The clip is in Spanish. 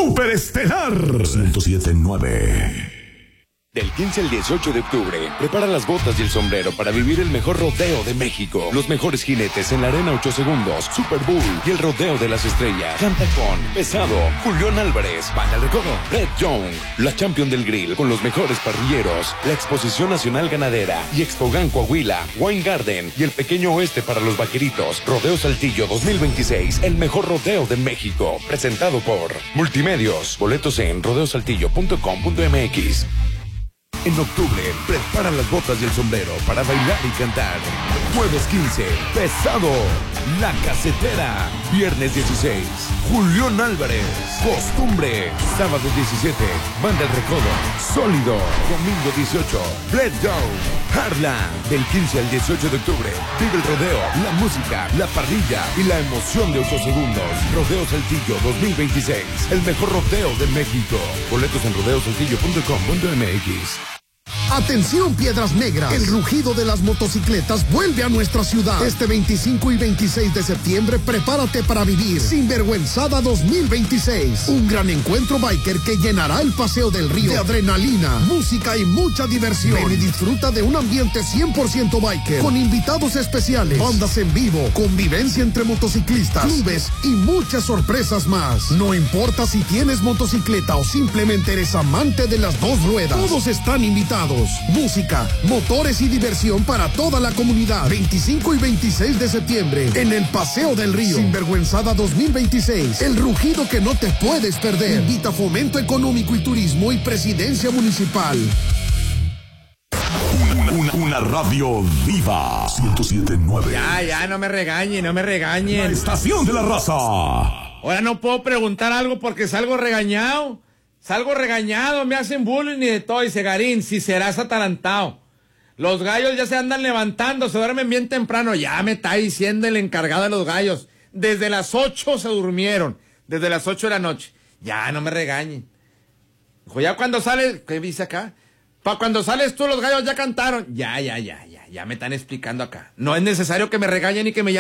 Superestelar 107.9. Del 15 al 18 de octubre, prepara las botas y el sombrero para vivir el mejor rodeo de México. Los mejores jinetes en la Arena 8 Segundos, Super Bull y el Rodeo de las Estrellas. Canta con Pesado, Julián Álvarez, Banda El Recodo, Red Young, la Champion del Grill con los mejores parrilleros, la Exposición Nacional Ganadera y Expogan Coahuila, Wine Garden y el Pequeño Oeste para los Vaqueritos. Rodeo Saltillo 2026, el mejor rodeo de México. Presentado por Multimedios. Boletos en rodeosaltillo.com.mx. En octubre, prepara las botas y el sombrero para bailar y cantar. Jueves 15, Pesado, La Casetera. Viernes 16, Julián Álvarez, Costumbre. Sábado 17, Banda El Recodo, Sólido. Domingo 18, Red Dog, Harlan. Del 15 al 18 de octubre, vive el rodeo, la música, la parrilla y la emoción de 8 segundos. Rodeo Saltillo 2026, el mejor rodeo de México. Boletos en rodeosaltillo.com.mx. Atención, Piedras Negras, el rugido de las motocicletas vuelve a nuestra ciudad. Este 25 y 26 de septiembre, prepárate para vivir Sinvergüenzada 2026. Un gran encuentro biker que llenará el Paseo del Río de adrenalina, música y mucha diversión. Ven y disfruta de un ambiente 100% biker, con invitados especiales, bandas en vivo, convivencia entre motociclistas, clubes y muchas sorpresas más. No importa si tienes motocicleta o simplemente eres amante de las dos ruedas, todos están invitados. Música, motores y diversión para toda la comunidad. 25 y 26 de septiembre en el Paseo del Río. Sinvergüenzada 2026. El rugido que no te puedes perder. Invita Fomento Económico y Turismo y Presidencia Municipal. Una radio viva. 107.9. Ya, no me regañen. La estación de la raza. Ahora no puedo preguntar algo porque salgo regañado. Me hacen bullying y de todo. Y Segarín, si serás atarantado. Los gallos ya se andan levantando, se duermen bien temprano. Ya me está diciendo el encargado de los gallos. Desde las 8 se durmieron. Desde las 8 de la noche. Ya, no me regañen. Dijo, ya cuando sales, ¿qué dice acá? Cuando sales tú, los gallos ya cantaron. Ya me están explicando acá. No es necesario que me regañen y que me llamen.